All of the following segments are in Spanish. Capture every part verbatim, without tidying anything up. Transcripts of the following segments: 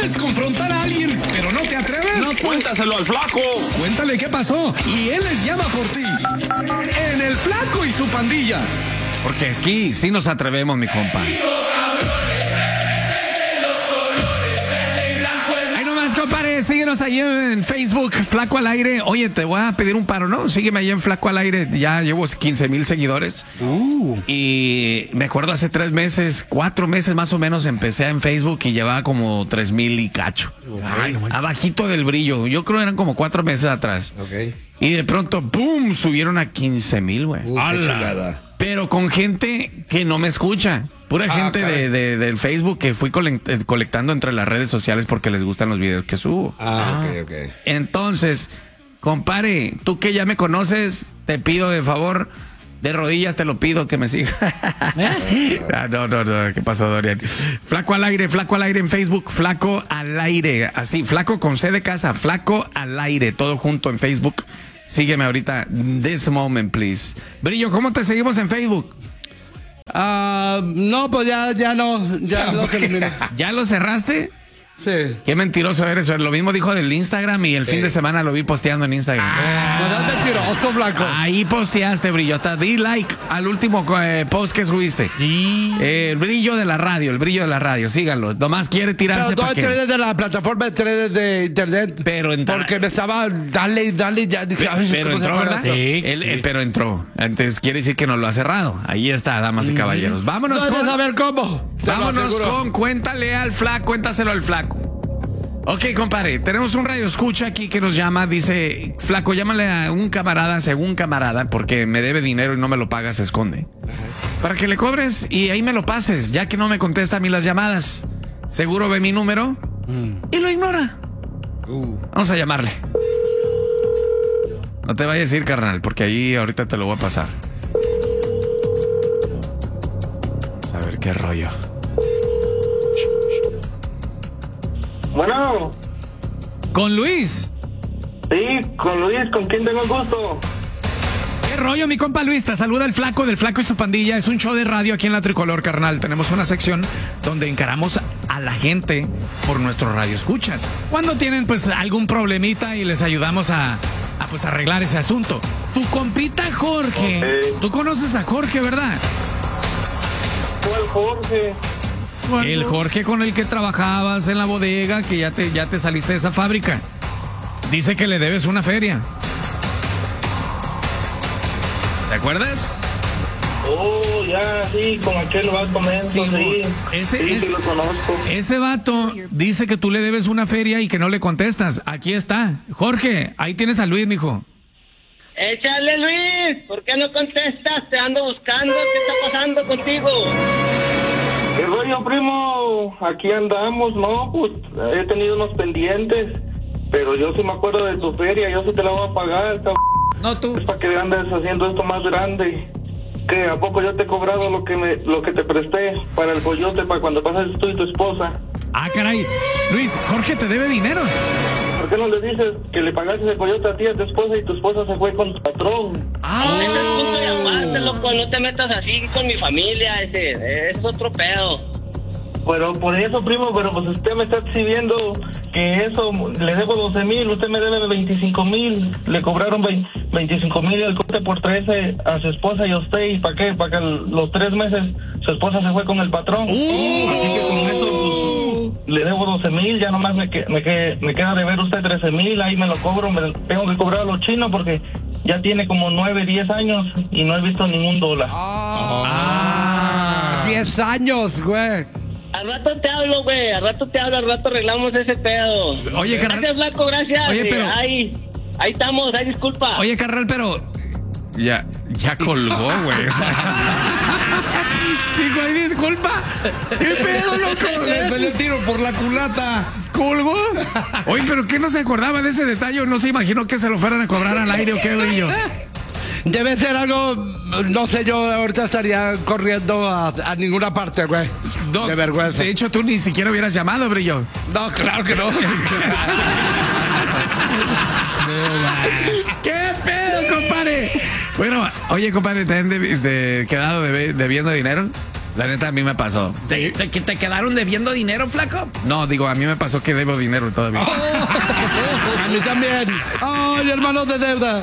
¿Quieres confrontar a alguien, pero no te atreves? No, cuéntaselo al Flaco. Cuéntale qué pasó y él les llama por ti. En El Flaco y su pandilla. Porque aquí sí nos atrevemos, mi compa. Ahí nomás, compadre, síguenos ahí en Facebook, Flaco al Aire. Oye, te voy a pedir un paro, ¿no? Sígueme ahí en Flaco al Aire. Ya llevo quince mil seguidores. Uh. Y me acuerdo hace tres meses, cuatro meses más o menos, empecé en Facebook y llevaba como tres mil y cacho. Ay, no, abajito del brillo. Yo creo que eran como cuatro meses atrás. Ok. Y de pronto, ¡pum! Subieron a quince mil, güey. Uh, qué chulada. Pero con gente que no me escucha. Pura ah, gente de, de, del Facebook que fui colectando entre las redes sociales porque les gustan los videos que subo. Ah, ok, ok. Entonces, compare, tú que ya me conoces, te pido de favor, de rodillas te lo pido que me sigas. ah, no, no, no, ¿qué pasó, Dorian? Flaco al Aire, Flaco al Aire en Facebook, Flaco al Aire. Así, Flaco con C de casa, Flaco al Aire, todo junto en Facebook. Sígueme ahorita, this moment, please. Brillo, ¿cómo te seguimos en Facebook? Ah, uh, no, pues ya, ya no, ya, ya lo terminé. ¿Ya lo cerraste? Sí. Qué mentiroso eres. Lo mismo dijo del Instagram y el sí. fin de semana lo vi posteando en Instagram. Ah, no es mentiroso, Flaco. Ahí posteaste, Brillo. Hasta di like al último eh, post que subiste. Sí. Eh, el brillo de la radio, el brillo de la radio. Síganlo. Nomás quiere tirarse para que... Pero de la plataforma de tres de internet. Pero entró. Porque me estaba dale y dale ya. Dije, pero, pero entró, ¿verdad? Sí, él, sí. Él, pero entró. Entonces quiere decir que no lo ha cerrado. Ahí está, damas y caballeros. Vámonos no con... No saber cómo. Vámonos con Cuéntale al Flaco. Cuéntaselo al Flaco. Ok, compadre, tenemos un radio escucha aquí que nos llama, dice, Flaco, llámale a un camarada, según camarada, porque me debe dinero y no me lo paga, se esconde. Para que le cobres y ahí me lo pases, ya que no me contesta a mí las llamadas. Seguro ve mi número mm. y lo ignora. Uh. Vamos a llamarle. No te vayas a ir, carnal, porque ahí ahorita te lo voy a pasar. Vamos a ver qué rollo. Bueno. ¿Con Luis? Sí, con Luis, ¿con quién tengo el gusto? ¿Qué rollo, mi compa Luis? Te saluda el Flaco del Flaco y su pandilla. Es un show de radio aquí en La Tricolor, carnal. Tenemos una sección donde encaramos a la gente por nuestro radio escuchas. Cuando tienen pues algún problemita y les ayudamos a, a pues arreglar ese asunto. Tu compita Jorge, okay. Tú conoces a Jorge, ¿verdad? ¿Cuál Jorge? El Jorge con el que trabajabas en la bodega, que ya te, ya te saliste de esa fábrica. Dice que le debes una feria. ¿Te acuerdas? Oh, ya, sí, con aquel vato menso, sí. sí. Ese, sí, ese, sí lo conozco. Ese vato dice que tú le debes una feria y que no le contestas. Aquí está. Jorge, ahí tienes a Luis, mijo. Échale, Luis. ¿Por qué no contestas? Te ando buscando. ¿Qué está pasando contigo? ¿Qué rollo, primo? Aquí andamos, ¿no? Pues he tenido unos pendientes, pero yo sí me acuerdo de tu feria, yo sí te la voy a pagar, cabrón. No, tú. Es para que andes haciendo esto más grande. ¿Qué? ¿A poco yo te he cobrado lo que me, lo que te presté para el coyote, para cuando pases tú y tu esposa? Ah, caray. Luis, Jorge te debe dinero. ¿Por qué no le dices que le pagaste el coyote a ti, a tu esposa, y tu esposa se fue con tu patrón? Ah, ese es el punto de amarte, loco. No te metas así con mi familia, ese es otro pedo. Pero por eso, primo, pero pues usted me está exhibiendo que eso, le debo doce mil, usted me debe veinticinco mil, le cobraron veinticinco mil el corte por trece a su esposa y a usted, ¿y para qué? Para que los tres meses su esposa se fue con el patrón. Uh, Así que con eso, pues, le debo doce mil, ya nomás me, que, me, que, me queda de ver usted trece mil, ahí me lo cobro, me tengo que cobrar a los chinos porque ya tiene como nueve, diez años y no he visto ningún dólar. Ah, diez años, güey. Al rato te hablo, güey, al rato te hablo, al rato arreglamos ese pedo. Oye, gracias, carnal. Flaco, gracias. Oye, pero... Ahí, ahí estamos, ahí disculpa. Oye, carnal, pero... Ya, ya colgó, güey. O sea... Dijo, ay, disculpa. ¿Qué pedo, loco? Le salió el tiro por la culata. ¿Colgó? Oye, pero ¿qué no se acordaba de ese detalle? ¿No se imaginó que se lo fueran a cobrar al aire o qué, brillo? Debe ser algo, no sé, yo ahorita estaría corriendo a, a ninguna parte, güey. No, de vergüenza. De hecho, tú ni siquiera hubieras llamado, brillo. No, claro que no. ¿Qué pedo, compadre? Bueno, oye, compadre, ¿te han de, de, quedado deb, debiendo dinero? La neta, a mí me pasó. ¿Te, te, te quedaron debiendo dinero, flaco? No, digo, a mí me pasó que debo dinero todavía. Oh, a mí también. Ay, hermanos de deuda.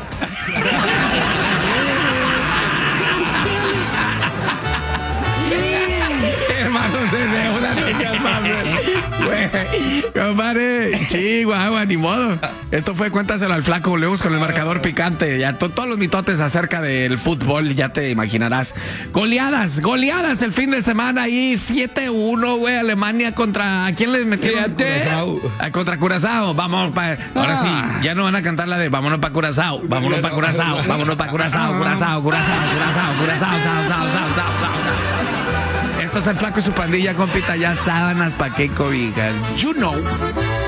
Hermanos de deuda, no seas mamón. Güey, compadre, chihuahua, ni modo. Esto fue Cuéntaselo al Flaco. Volvemos con el marcador picante. Ya to, todos los mitotes acerca del fútbol, ya te imaginarás. Goleadas, goleadas el fin de semana ahí. siete uno, güey, Alemania contra... ¿A quién les metieron? Curazao. Ah, contra Curazao. Vamos pa... Ahora sí, ya no van a cantar la de vámonos pa' Curazao. Vámonos pa' Curazao. Vámonos pa' Curazao. Curazao, Curazao, Curazao, Curazao, Sao, Sao, Sao, Sao, Sao. Esto es el Flaco y su pandilla, compita. Ya sábanas pa' qué cobijas. You know.